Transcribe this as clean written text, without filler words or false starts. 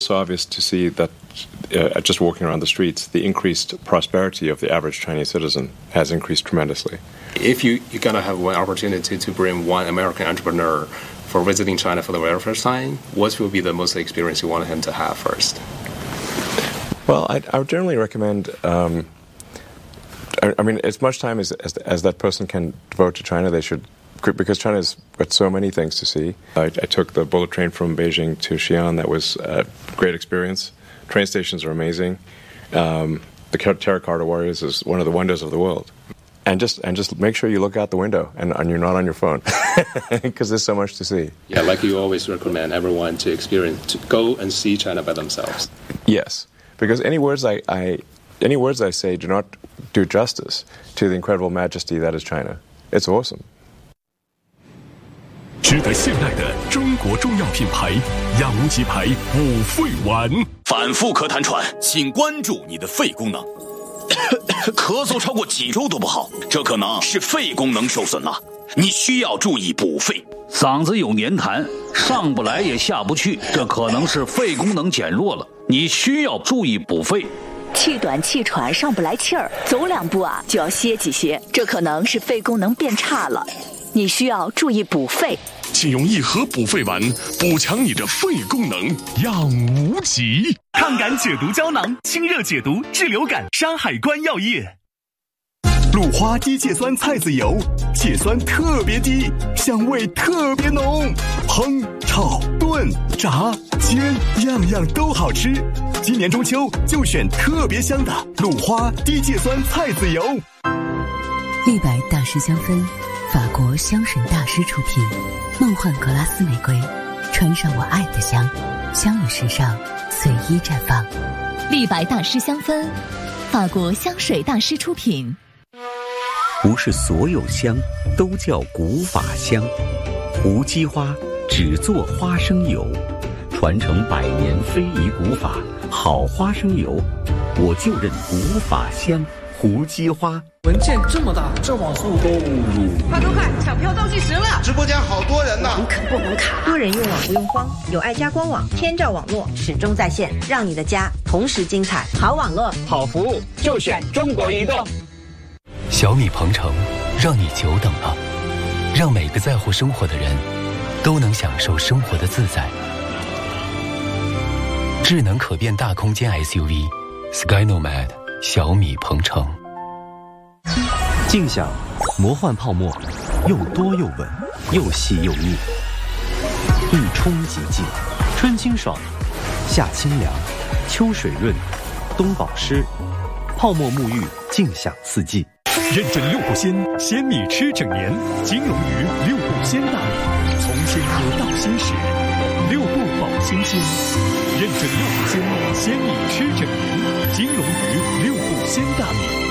also obvious to see that just walking around the streets, the increased prosperity of the average Chinese citizen has increased tremendously. If you're going to have one opportunity to bring one American entrepreneur for visiting China for the very first time, what will be the most experience you want him to have first? Well, I would generally recommend, I mean, as much time as that person can devote to China, they should, because China's got so many things to see. I took the bullet train from Beijing to Xi'an. That was a great experience. Train stations are amazing. The Terracotta Warriors is one of the wonders of the world. And just make sure you look out the window and you're not on your phone, because there's so much to see. Yeah, like you always recommend everyone to go and see China by themselves. Yes, because any words I say do not do justice to the incredible majesty that is China. It's awesome. 值得信赖的中国中药品牌养无极牌补肺丸。 反复咳痰喘，请关注你的肺功能。咳嗽超过几周都不好，这可能是肺功能受损了，你需要注意补肺。 嗓子有黏痰，上不来也下不去，这可能是肺功能减弱了，你需要注意补肺。 气短气喘，上不来气儿，走2步啊就要歇几歇，这可能是肺功能变差了，你需要注意补肺。 请用一盒补肺丸补强你的肺功能，养无极。 抗感解毒胶囊，清热解毒，治流感。山海关药业。鲁花低芥酸菜籽油，芥酸特别低，香味特别浓，烹、炒、炖、炸、煎，样样都好吃。今年中秋就选特别香的鲁花低芥酸菜籽油。 立白大师香氛，法国香水大师出品，梦幻格拉斯玫瑰，穿上我爱的香，香与时尚随意绽放。 立白大师香氛，法国香水大师出品。 不是所有香都叫古法香，无机花只做花生油，传承100年非遗古法，好花生油，我就认古法香。胡姬花文件这么大，这网速够入？ 快，抢票倒计时了！ 直播间好多人呢， 不能卡。多人用网不用慌，有爱家官网，天照网络始终在线，让你的家同时精彩。好网络， 好服务，就选中国移动。 小米鹏程，让你久等了，让每个在乎生活的人都能享受生活的自在。智能可变大空间 SUV Sky Nomad 小米鹏程。 静享魔幻泡沫，又多又稳，又细又密，一冲即净，春清爽，夏清凉，秋水润，冬保湿，泡沫沐浴，静享四季。 认证六步鲜，鲜米吃整年。金龙鱼6步鲜大米，从鲜喝到鲜食，6步保鲜鲜。认证6步鲜，鲜米吃整年。金龙鱼6步鲜大米。